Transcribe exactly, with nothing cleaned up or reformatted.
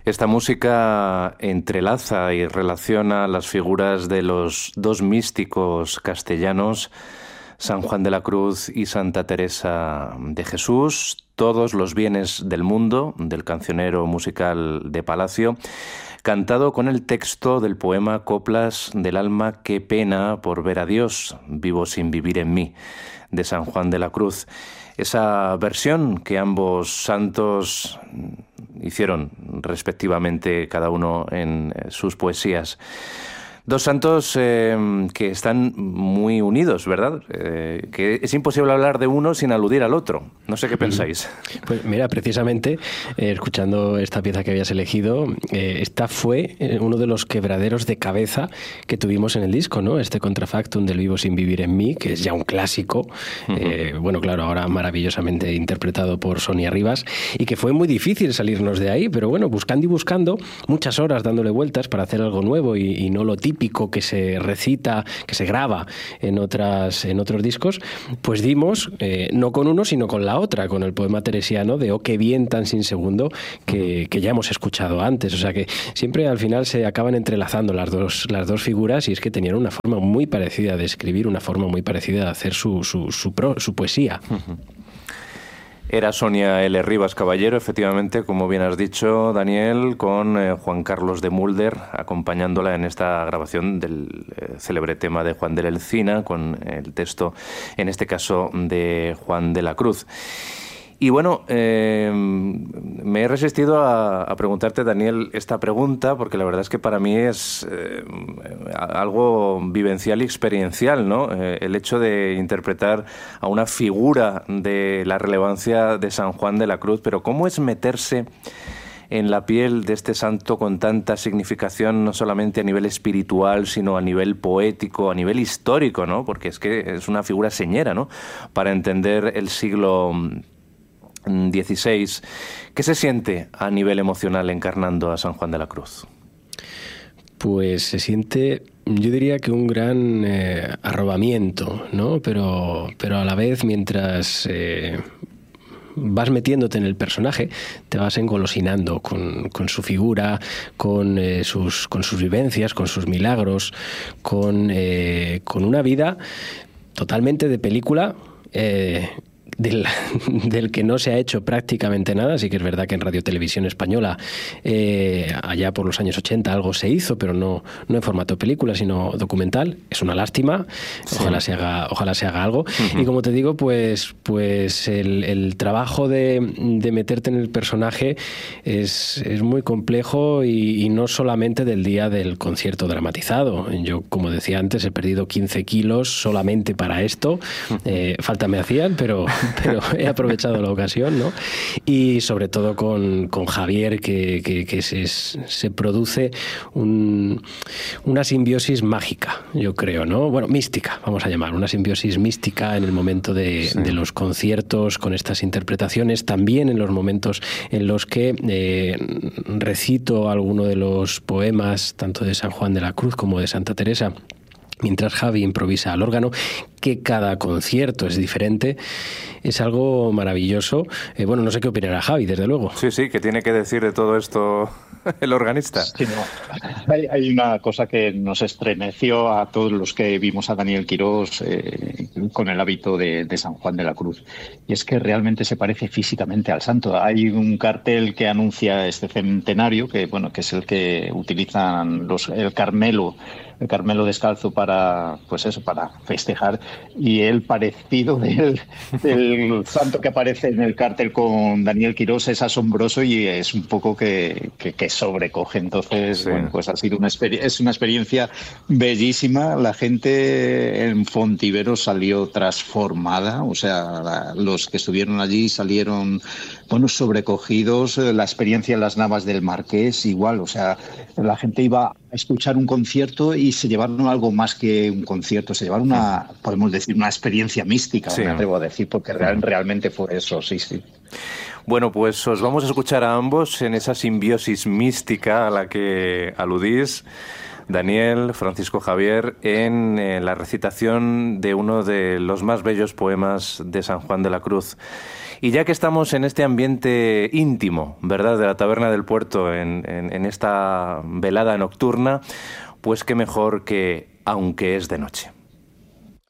Esta música entrelaza y relaciona las figuras de los dos místicos castellanos, San Juan de la Cruz y Santa Teresa de Jesús, todos los bienes del mundo, del cancionero musical de Palacio, cantado con el texto del poema Coplas del alma, qué pena por ver a Dios, vivo sin vivir en mí, de San Juan de la Cruz. Esa versión que ambos santos hicieron respectivamente cada uno en sus poesías. Dos santos eh, que están muy unidos, ¿verdad? Eh, que es imposible hablar de uno sin aludir al otro. No sé qué pensáis. Pues mira, precisamente, eh, escuchando esta pieza que habías elegido, eh, esta fue eh, uno de los quebraderos de cabeza que tuvimos en el disco, ¿no? Este Contrafactum del Vivo sin vivir en mí, que es ya un clásico. Uh-huh. Eh, bueno, claro, ahora maravillosamente interpretado por Sonia Rivas, y que fue muy difícil salirnos de ahí, pero bueno, buscando y buscando, muchas horas dándole vueltas para hacer algo nuevo y, y no lo típico que se recita, que se graba en otras en otros discos, pues dimos, eh, no con uno, sino con la otra, con el poema teresiano de Oh, qué bien tan sin segundo, que, que ya hemos escuchado antes. O sea que siempre al final se acaban entrelazando las dos, las dos figuras, y es que tenían una forma muy parecida de escribir, una forma muy parecida de hacer su, su, su, pro, su poesía. Uh-huh. Era Sonia L. Rivas Caballero, efectivamente, como bien has dicho, Daniel, con eh, Juan Carlos de Mulder, acompañándola en esta grabación del eh, célebre tema de Juan de la Encina, con el texto, en este caso, de Juan de la Cruz. Y bueno, eh, me he resistido a, a preguntarte, Daniel, esta pregunta, porque la verdad es que para mí es eh, algo vivencial y experiencial, ¿no? Eh, el hecho de interpretar a una figura de la relevancia de San Juan de la Cruz, pero ¿cómo es meterse en la piel de este santo con tanta significación, no solamente a nivel espiritual, sino a nivel poético, a nivel histórico, ¿no? Porque es que es una figura señera, ¿no? Para entender el siglo dieciséis. ¿Qué se siente a nivel emocional encarnando a San Juan de la Cruz? Pues se siente, yo diría que un gran eh, arrobamiento, ¿no? Pero, pero a la vez, mientras eh, vas metiéndote en el personaje, te vas engolosinando con, con su figura, con, eh, sus, con sus vivencias, con sus milagros, con, eh, con una vida totalmente de película, eh, Del, del que no se ha hecho prácticamente nada. Sí que es verdad que en Radio Televisión Española eh, allá por los años ochenta algo se hizo, pero no, no en formato película, sino documental. Es una lástima. Sí. Ojalá se haga, ojalá se haga algo. Uh-huh. Y como te digo, pues, pues el, el trabajo de, de meterte en el personaje es, es muy complejo, y, y no solamente del día del concierto dramatizado. Yo, como decía antes, he perdido quince kilos solamente para esto. Uh-huh. Eh, falta me hacían, pero pero he aprovechado la ocasión, ¿no? Y sobre todo con, con Javier, que, que, que se, se produce un, una simbiosis mágica, yo creo, ¿no? Bueno, mística, vamos a llamar, una simbiosis mística en el momento de, sí. de los conciertos, con estas interpretaciones, también en los momentos en los que eh, recito alguno de los poemas, tanto de San Juan de la Cruz como de Santa Teresa, mientras Javi improvisa al órgano, que cada concierto es diferente. Es algo maravilloso. Eh, bueno, no sé qué opinará Javi, desde luego. Sí, sí, ¿qué tiene que decir de todo esto el organista? Sí, no. hay, hay una cosa que nos estremeció a todos los que vimos a Daniel Quirós eh, con el hábito de, de San Juan de la Cruz, y es que realmente se parece físicamente al santo. Hay un cartel que anuncia este centenario, que bueno, que es el que utilizan los, el Carmelo, el Carmelo descalzo para, pues eso, para festejar, y el parecido del, del santo que aparece en el cartel con Daniel Quirós es asombroso, y es un poco que, que, que sobrecoge. Entonces, sí. bueno, pues ha sido una experiencia, es una experiencia bellísima. La gente en Fontiveros salió transformada, o sea, la, los que estuvieron allí salieron, bueno, sobrecogidos. La experiencia en las Navas del Marqués, igual, o sea, la gente iba a escuchar un concierto y se llevaron algo más que un concierto, se llevaron una, podemos decir, una experiencia mística, sí. me atrevo a decir, porque real, realmente fue eso, sí, sí. Bueno, pues os vamos a escuchar a ambos en esa simbiosis mística a la que aludís. Daniel, Francisco Javier, en eh, la recitación de uno de los más bellos poemas de San Juan de la Cruz. Y ya que estamos en este ambiente íntimo, ¿verdad?, de la Taberna del Puerto, en, en, en esta velada nocturna, pues qué mejor que Aunque es de noche.